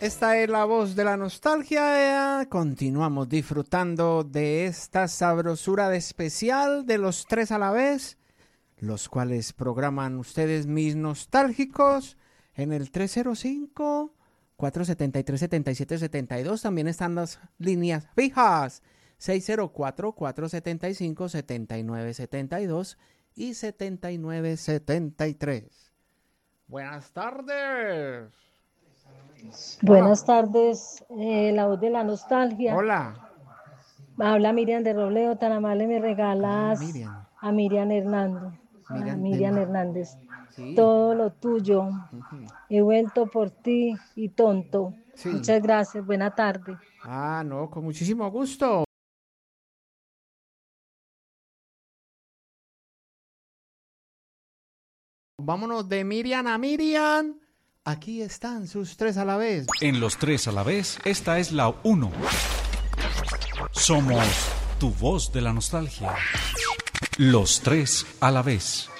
Esta es la voz de la nostalgia. Continuamos disfrutando de esta sabrosura de especial de los tres a la vez, los cuales programan ustedes mis nostálgicos en el 305-473-7772. También están las líneas fijas 604-475-7972 y 7973. Buenas tardes. Buenas tardes, la voz de la nostalgia. Hola. Habla Miriam de Robledo, tan amable me regalas a Miriam Hernández. Miriam Hernández. Sí. Todo lo tuyo. He vuelto por ti y tonto. Sí. Muchas gracias, buena tarde. No, con muchísimo gusto. Vámonos de Miriam a Miriam. Aquí están sus tres a la vez. En los tres a la vez, esta es la 1. Somos tu voz de la nostalgia. Los tres a la vez.